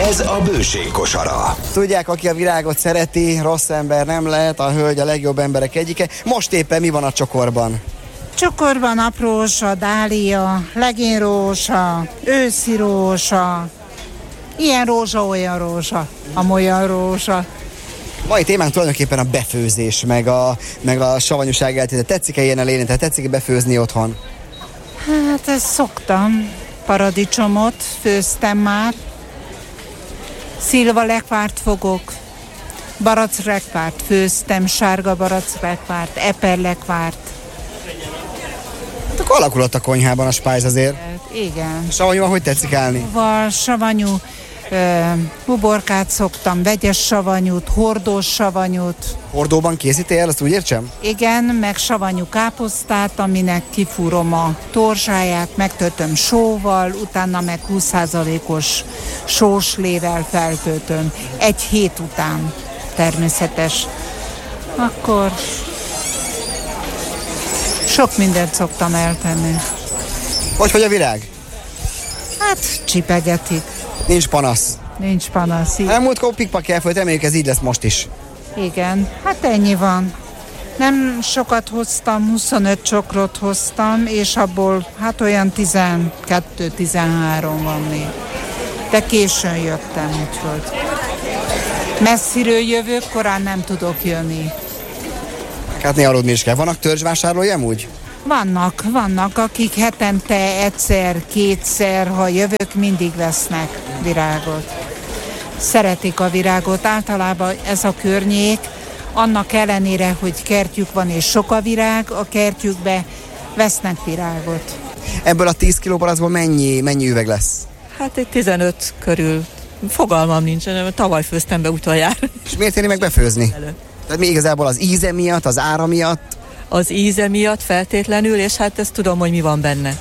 Ez a Bőség kosara. Tudják, aki a virágot szereti, rossz ember nem lehet, a hölgy a legjobb emberek egyike. Most éppen mi van a csokorban? Csokorban aprósa, dália, legényrózsa, őszi rózsa. Ilyen rózsa, olyan rózsa, amolyan rózsa. Mai témánk tulajdonképpen a befőzés, meg a savanyúság eltéte. Tetszik-e ilyen elérni? Tehát tetszik-e befőzni otthon? Hát ezt szoktam. Paradicsomot főztem már. Szilva lekvárt fogok. Barackrekvárt főztem, sárga barackrekvárt, eperlekvárt. Hát akkor alakulott a konyhában a spájz azért. Igen. Savanyúval hogy tetszik állni? Savanyú uborkát szoktam, vegyes savanyút, hordós savanyút. Hordóban készíti el, azt úgy értsem? Igen, meg savanyú káposztát, aminek kifúrom a torzsáját, megtöltöm sóval, utána meg 20%-os sóslével feltöltöm. 1 hét után természetes. Akkor sok mindent szoktam eltenni. Hogy a virág? Hát csipegetik. Nincs panasz. Nincs panasz. Múltkor pikpak elfolyt, reméljük ez így lesz most is. Igen, hát ennyi van. Nem sokat hoztam, 25 csokrot hoztam, és abból hát olyan 12-13 van még. De későn jöttem, úgyhogy. Messziről jövök, korán nem tudok jönni. Hát néha aludni is kell. Vannak törzsvásárlói amúgy? Vannak, akik hetente egyszer-kétszer, ha jövök, mindig vesznek virágot. Szeretik a virágot, általában ez a környék, annak ellenére, hogy kertjük van és sok a virág, a kertjükbe vesznek virágot. Ebből a 10 kg barackból mennyi üveg lesz? Hát egy 15 körül. Fogalmam nincsen, tavaly főztem be utoljára. És miért éri meg befőzni? Tehát mi igazából az íze miatt, az ára miatt? Az íze miatt feltétlenül, és hát ezt tudom, hogy mi van benne.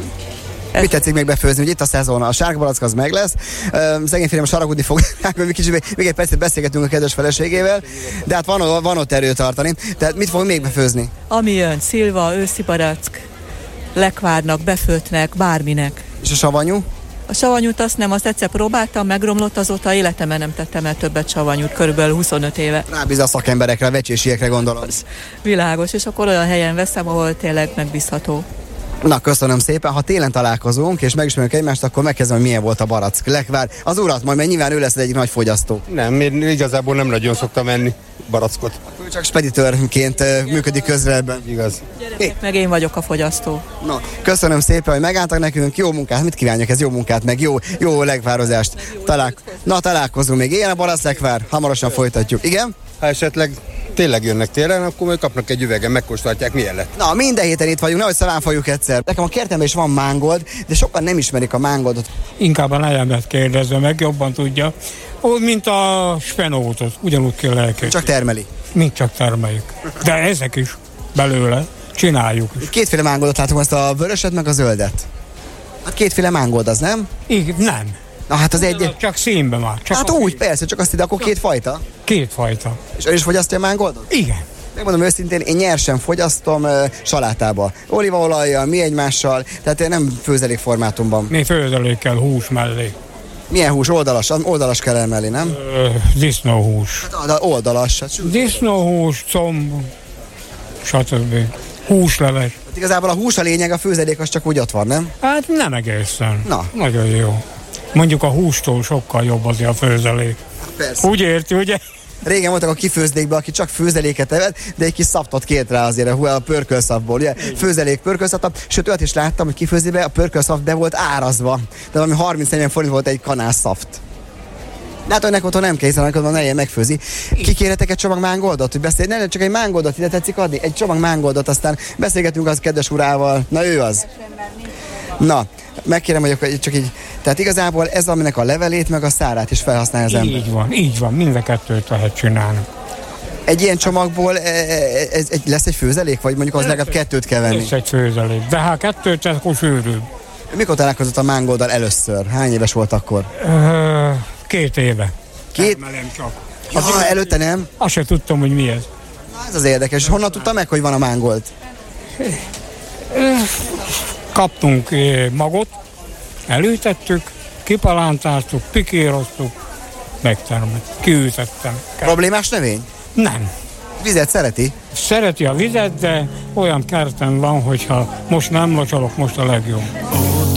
Mit tetszik még befőzni, hogy itt a szezon, a sárga barack az meg lesz. Szegény férjem saragudni fog, hogy kicsit még egy percet beszélgetünk a kedves feleségével, de hát van ott erőt tartani. Tehát mit fog még befőzni? Ami jön, szilva, őszi barack, lekvárnak, befőtnek, bárminek. És a savanyú? A savanyút azt nem, azt egyszer próbáltam, megromlott, azóta életemben nem tettem el többet savanyút, körülbelül 25 éve. Rábíz a szakemberekre, a vecsésiekre gondolom. Világos, és akkor olyan helyen veszem, ahol tényleg megbízható. Na, köszönöm szépen. Ha télen találkozunk, és megismerjük egymást, akkor megkezdem, hogy milyen volt a barack. Lekvár. Az urat majd, mert nyilván ő lesz egyik nagy fogyasztó. Nem, én igazából nem nagyon szoktam enni barackot. Akkor csak speditőrként működik közre ebben. Igaz. Gyerekek, meg én vagyok a fogyasztó. Na, köszönöm szépen, hogy megálltak nekünk. Jó munkát, mit kívánjak ez? Jó munkát, meg jó lekvározást. Találkozunk még. Ilyen a barack lekvár. Hamarosan folytatjuk. Igen? Ha esetleg tényleg jönnek télen, akkor majd kapnak egy üvegen, megkóstolhatják, milyen lett. Na, minden héten itt vagyunk, nehogy szalánfaljuk egyszer. Nekem a kertemben is van mángold, de sokan nem ismerik a mángoldot. Inkább a nejemet kérdezze meg, jobban tudja. Úgy, mint a spenótot, ugyanúgy kell elkészíteni. Csak termeli. Mint csak termeljük. De ezek is belőle csináljuk is. Kétféle mángoldot látunk, ezt a vöröset meg a zöldet. Hát kétféle mángold az, nem? Igen, nem. Na hát az egy... Csak színben már. Csak hát úgy, persze, csak azt ide, akkor két fajta. Két fajta. És ön is fogyasztja a mángoldot? Igen. Megmondom őszintén, én nyersen fogyasztom salátába. Olívaolajjal, mi egymással, tehát nem főzelék formátumban. Mi főzelékkel, hús mellé. Milyen hús? Oldalas kell mellé, nem? Disznóhús. Hát oldalas. Disznóhús, comb, stb. Húsleves. Hát igazából a hús a lényeg, a főzelék az csak úgy ott van, nem? Hát nem egészen. Na. Nagyon jó. Mondjuk a hústól sokkal jobb azért a főzelék. Persze. Úgy érti, ugye? Régen voltak a kifőzdékbe, aki csak főzeléket evett, de egy kis szaptot kért rá azért a pörkölszapból, ugye? Főzelék, pörkölszap, sőt olyat is láttam, hogy kifőzdékbe a pörkölszap be volt árazva. De valami 30-40 forint volt egy kanál szaft. De hát önnek otthon nem kell, hiszen amikor ne ilyen megfőzi. Kikérhetek egy csomag mángoldot, hogy beszélj, ne csak egy mángoldot, ide tetszik adni? Egy csomag mángoldot, aztán beszélgetünk az kedves urával. Na ő az. Na, megkérem, hogy akkor csak így, tehát igazából ez, aminek a levelét, meg a szárát is felhasználja az ember. Így van, mind a kettőt lehet csinálni. Egy ilyen csomagból lesz egy főzelék, vagy mondjuk az legalább kettőt kell venni? Lesz egy főzelék, de ha kettőt, akkor sűrűbb. Mikor találkozott a mángoldal először? Hány éves volt akkor? 2 éve. Termelem csak. Ja, előtte nem? Azt se tudtam, hogy mi ez. Na, ez az érdekes. Honnan tudta meg, hogy van a mángold? Kaptunk magot, elültettük, kipalántáztuk, pikíroztuk, megtermett, kiütettem. Problémás növény? Nem. Vizet szereti? Szereti a vizet, de olyan kertem van, hogyha most nem locsolok, most a legjobb.